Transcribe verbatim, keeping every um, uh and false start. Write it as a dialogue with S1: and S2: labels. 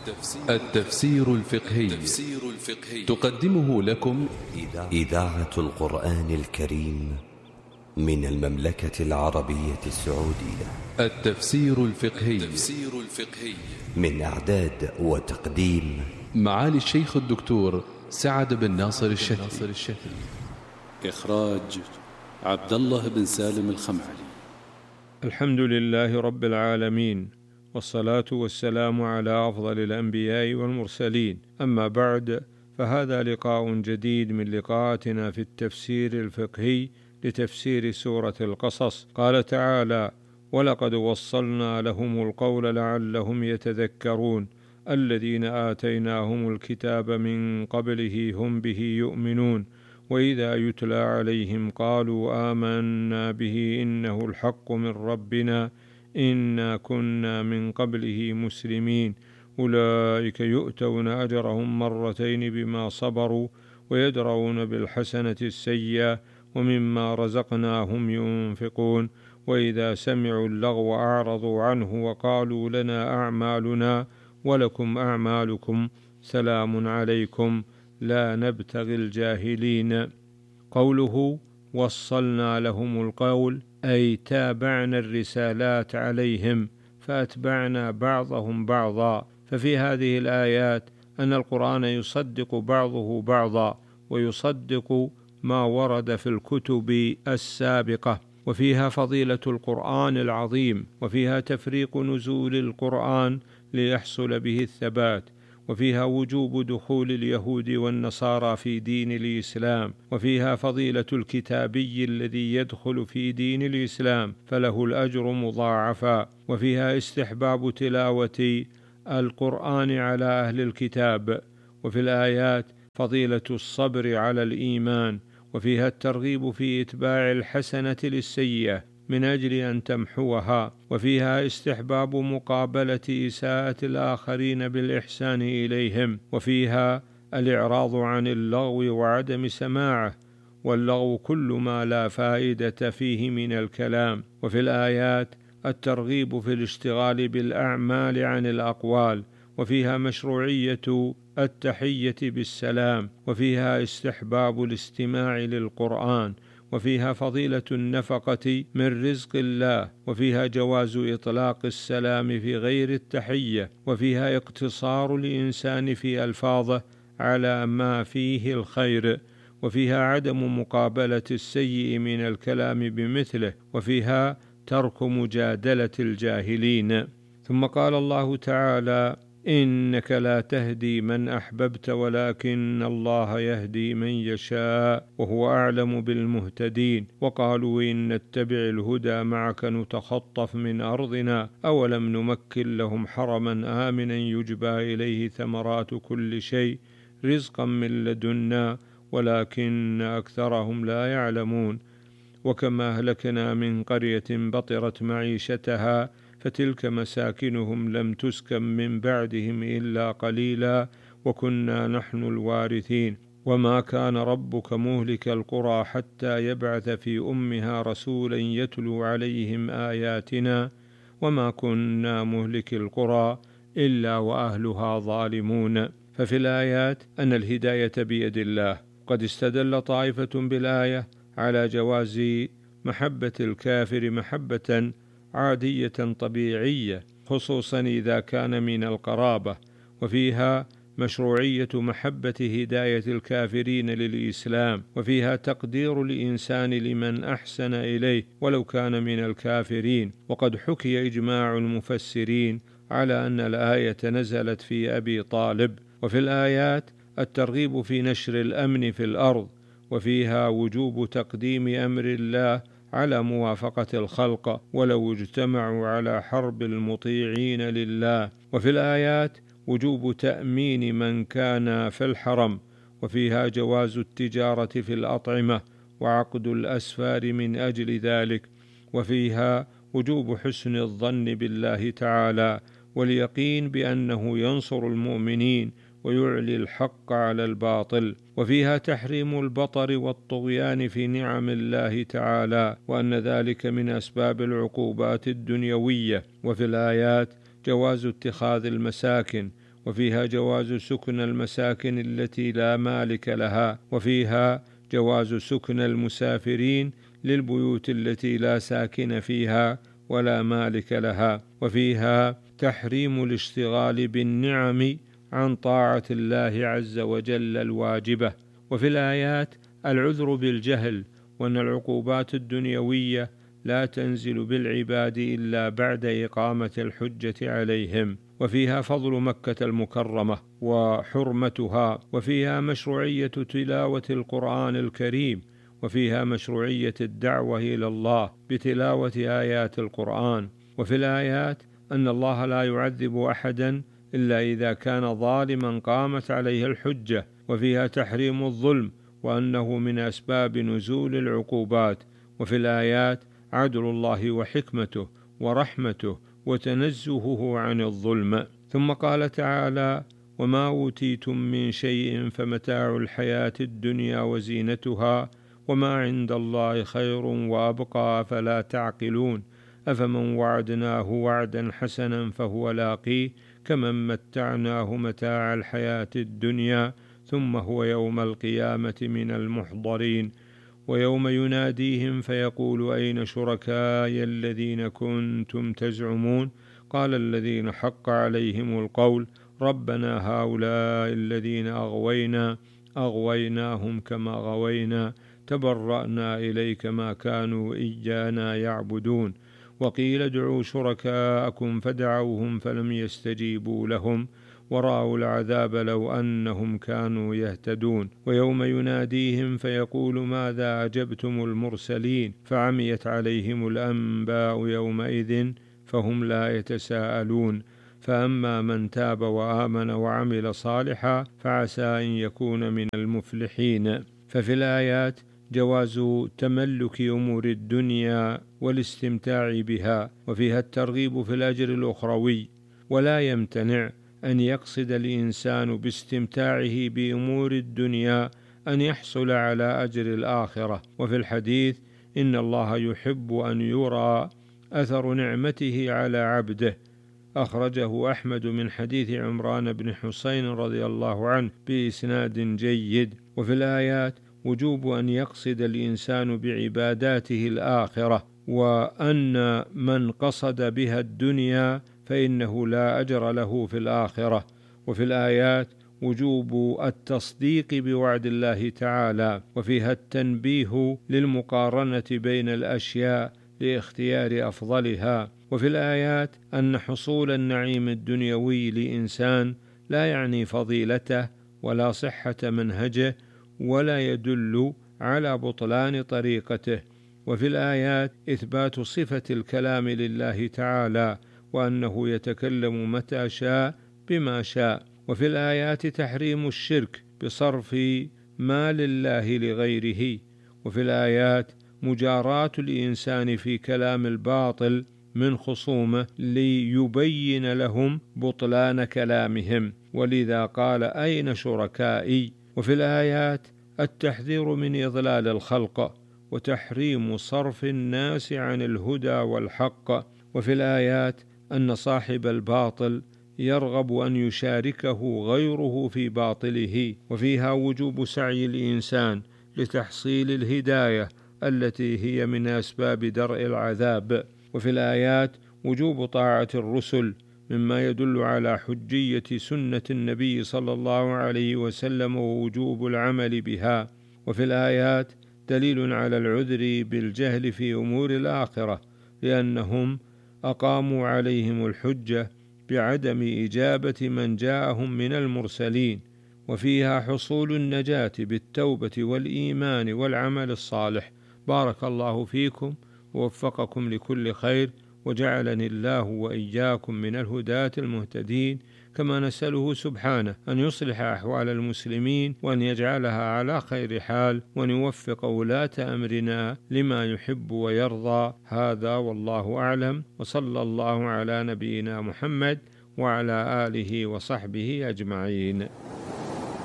S1: التفسير الفقهي تقدمه لكم
S2: إذاعة القرآن الكريم من المملكة العربية السعودية.
S1: التفسير الفقهي
S2: من إعداد وتقديم
S1: معالي الشيخ الدكتور سعد بن ناصر الشتري.
S3: إخراج عبد الله بن سالم الخمعلي.
S4: الحمد لله رب العالمين، والصلاة والسلام على أفضل الأنبياء والمرسلين، أما بعد، فهذا لقاء جديد من لقاءاتنا في التفسير الفقهي لتفسير سورة القصص. قال تعالى: ولقد وصلنا لهم القول لعلهم يتذكرون الذين آتيناهم الكتاب من قبله هم به يؤمنون وإذا يتلى عليهم قالوا آمنا به إنه الحق من ربنا إنا كنا من قبله مسلمين أولئك يؤتون أجرهم مرتين بما صبروا ويدرؤون بالحسنة السيئة ومما رزقناهم ينفقون وإذا سمعوا اللغو أعرضوا عنه وقالوا لنا أعمالنا ولكم أعمالكم سلام عليكم لا نبتغي الجاهلين. قوله وصلنا لهم القول أي تابعنا الرسالات عليهم فأتبعنا بعضهم بعضا. ففي هذه الآيات أن القرآن يصدق بعضه بعضا ويصدق ما ورد في الكتب السابقة، وفيها فضيلة القرآن العظيم، وفيها تفريق نزول القرآن ليحصل به الثبات، وفيها وجوب دخول اليهود والنصارى في دين الإسلام، وفيها فضيلة الكتابي الذي يدخل في دين الإسلام فله الأجر مضاعفا، وفيها استحباب تلاوة القرآن على أهل الكتاب، وفي الآيات فضيلة الصبر على الإيمان، وفيها الترغيب في إتباع الحسنة للسيئة من أجل أن تمحوها، وفيها استحباب مقابلة إساءة الآخرين بالإحسان إليهم، وفيها الإعراض عن اللغو وعدم سماعه، واللغو كل ما لا فائدة فيه من الكلام، وفي الآيات الترغيب في الاشتغال بالأعمال عن الأقوال، وفيها مشروعية التحية بالسلام، وفيها استحباب الاستماع للقرآن، وفيها فضيلة النفقة من رزق الله، وفيها جواز إطلاق السلام في غير التحية، وفيها اقتصار الإنسان في ألفاظه على ما فيه الخير، وفيها عدم مقابلة السيء من الكلام بمثله، وفيها ترك مجادلة الجاهلين. ثم قال الله تعالى: إنك لا تهدي من أحببت ولكن الله يهدي من يشاء وهو أعلم بالمهتدين. وقالوا إن نتبع الهدى معك نتخطف من أرضنا أولم نمكن لهم حرما آمنا يجبى إليه ثمرات كل شيء رزقا من لدنا ولكن أكثرهم لا يعلمون. وكما أهلكنا من قرية بطرت معيشتها فتلك مساكنهم لم تسكن من بعدهم إلا قليلا وكنا نحن الوارثين. وما كان ربك مهلك القرى حتى يبعث في أمها رسولا يتلو عليهم آياتنا وما كنا مهلك القرى إلا وأهلها ظالمون. ففي الآيات أن الهداية بيد الله. قد استدل طائفة بالآية على جواز محبة الكافر محبة عادية طبيعية، خصوصا إذا كان من القرابة، وفيها مشروعية محبة هداية الكافرين للإسلام، وفيها تقدير الإنسان لمن أحسن إليه ولو كان من الكافرين. وقد حكي إجماع المفسرين على أن الآية نزلت في أبي طالب. وفي الآيات الترغيب في نشر الأمن في الأرض، وفيها وجوب تقديم أمر الله على موافقة الخلق ولو اجتمعوا على حرب المطيعين لله. وفي الآيات وجوب تأمين من كان في الحرم، وفيها جواز التجارة في الأطعمة وعقد الأسفار من أجل ذلك، وفيها وجوب حسن الظن بالله تعالى واليقين بأنه ينصر المؤمنين ويعلي الحق على الباطل. وفيها تحريم البطر والطغيان في نعم الله تعالى وأن ذلك من أسباب العقوبات الدنيوية. وفي الآيات جواز اتخاذ المساكن وفيها جواز سكن المساكن التي لا مالك لها، وفيها جواز سكن المسافرين للبيوت التي لا ساكن فيها ولا مالك لها، وفيها تحريم الاشتغال بالنعم عن طاعة الله عز وجل الواجبة. وفي الآيات العذر بالجهل، وأن العقوبات الدنيوية لا تنزل بالعباد إلا بعد إقامة الحجة عليهم. وفيها فضل مكة المكرمة وحرمتها، وفيها مشروعية تلاوة القرآن الكريم، وفيها مشروعية الدعوة إلى الله بتلاوة آيات القرآن. وفي الآيات أن الله لا يعذب أحدا إلا إذا كان ظالما قامت عليه الحجة. وفيها تحريم الظلم، وأنه من أسباب نزول العقوبات. وفي الآيات عدل الله وحكمته ورحمته وتنزهه عن الظلم. ثم قال تعالى: وما أوتيتم من شيء فمتاع الحياة الدنيا وزينتها وما عند الله خير وأبقى فلا تعقلون أفمن وعدناه وعدا حسنا فهو لاقيه كمن متعناه متاع الحياة الدنيا ثم هو يوم القيامة من المحضرين ويوم يناديهم فيقول أين شركائي الذين كنتم تزعمون قال الذين حق عليهم القول ربنا هؤلاء الذين أغوينا أغويناهم كما غوينا تبرأنا إليك ما كانوا إيانا يعبدون وقيل ادعوا شركاءكم فدعوهم فلم يستجيبوا لهم ورأوا العذاب لو أنهم كانوا يهتدون ويوم يناديهم فيقول ماذا أجبتم المرسلين فعميت عليهم الأنباء يومئذ فهم لا يتساءلون فأما من تاب وآمن وعمل صالحا فعسى أن يكون من المفلحين. ففي الآيات جواز تملك أمور الدنيا والاستمتاع بها، وفيها الترغيب في الأجر الأخروي، ولا يمتنع أن يقصد الإنسان باستمتاعه بأمور الدنيا أن يحصل على أجر الآخرة. وفي الحديث إن الله يحب أن يرى أثر نعمته على عبده، أخرجه أحمد من حديث عمران بن حسين رضي الله عنه بإسناد جيد. وفي الآيات وجوب أن يقصد الإنسان بعباداته الآخرة، وأن من قصد بها الدنيا فإنه لا أجر له في الآخرة. وفي الآيات وجوب التصديق بوعد الله تعالى، وفيها التنبيه للمقارنة بين الأشياء لاختيار أفضلها. وفي الآيات أن حصول النعيم الدنيوي لإنسان لا يعني فضيلته ولا صحة منهجه ولا يدل على بطلان طريقته. وفي الآيات إثبات صفة الكلام لله تعالى، وأنه يتكلم متى شاء بما شاء. وفي الآيات تحريم الشرك بصرف ما لله لغيره. وفي الآيات مجاراة الإنسان في كلام الباطل من خصومه ليبين لهم بطلان كلامهم، ولذا قال أين شركائي. وفي الآيات التحذير من إضلال الخلق وتحريم صرف الناس عن الهدى والحق. وفي الآيات أن صاحب الباطل يرغب أن يشاركه غيره في باطله، وفيها وجوب سعي الإنسان لتحصيل الهداية التي هي من أسباب درء العذاب. وفي الآيات وجوب طاعة الرسل مما يدل على حجية سنة النبي صلى الله عليه وسلم ووجوب العمل بها. وفي الآيات دليل على العذر بالجهل في أمور الآخرة، لأنهم أقاموا عليهم الحجة بعدم إجابة من جاءهم من المرسلين. وفيها حصول النجاة بالتوبة والإيمان والعمل الصالح. بارك الله فيكم ووفقكم لكل خير، وجعلني الله وإياكم من الهداة المهتدين، كما نسأله سبحانه أن يصلح أحوال المسلمين وأن يجعلها على خير حال، وأن يوفق ولاة أمرنا لما يحب ويرضى. هذا والله أعلم، وصلى الله على نبينا محمد وعلى آله وصحبه أجمعين.